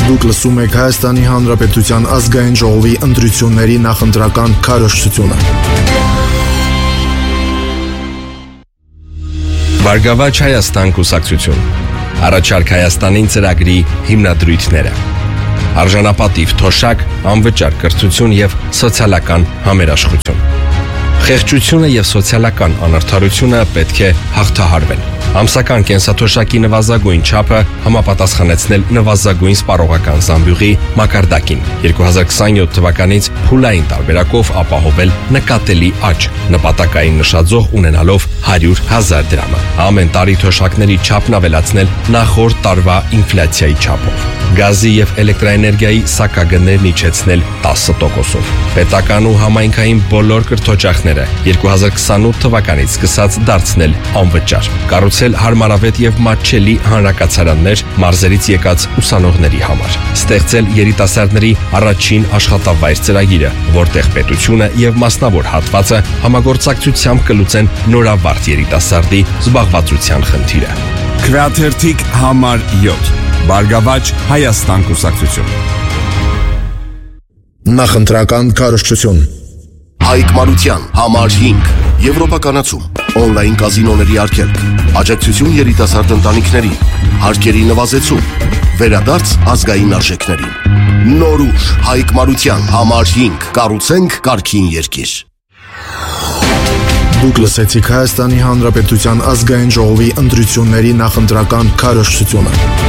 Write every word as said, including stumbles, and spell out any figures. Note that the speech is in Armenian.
Դուք լսում եք Հայաստանի Հանրապետության ազգային ժողովի ընտրությունների նախընտրական քարոզչությունը։ Բարգավաճ Հայաստան կուսակցություն, առաջարկ Հայաստանին ծրագրի հիմնադրույթները, արժանապատիվ թոշակ, անվճար կրթություն և սոցիալական համերաշխություն։ Խեղճությունը և սոցիալական անարդարությունը պետք է հաղթահարվեն։ Ամսական կենսաթոշակի նվազագույն չափը համապատասխանեցնել նվազագույն սպառողական զամբյուղի մակարդակին, երկու հազար քսաներորդ թվականից փուլային տարբերակով ապահովել նկատելի աճ, նպատակային նշաձող ունենալով հարյուր հազար դրամը։ Ամեն տարի թոշակների չափն ավելացնել նախորդ տարվա ինֆլյացիայի չափով։ Գազի և էլեկտրաէներգիայի սակագներն իջեցնել տասը տոկոսով։ Պետական ու համայնքային բոլոր կրթօջախները երկու հազար քսանութ թվականից սկսած դարձնել անվճար։ Կառուցել հարմարավետ և մատչելի հանրակացարաններ մարզերից եկած ուսանողների համար։ Ստեղծել երիտասարդների առաջին աշխատավայր ծրագիրը, որտեղ պետությունը և մասնավոր հատվածը համագործակցությամբ կլուծեն նորավարտ երիտասարդի զբաղվածության խնդիրը։ Քվեաթերթիկ համար յոթ Բարգավաճ Հայաստան կուսակցություն։ Նախընտրական քարոզչություն։ Հայկ Մարության համար հինգ Եվրոպականացում, օնլայն կազինոների արգելք, աջակցություն երիտասարդ ընտանիքներին, հարկերի նվազեցում, վերադարձ ազգային արժեքներին։ Նոր ուժ Հայկ Մարության համար հինգ կառուցենք կարգին երկիր։ Դուք լսեցիք Հայաստանի Հանրապետության ազգային ժողովի ընտրությունների նախընտրական քարոզչությունը։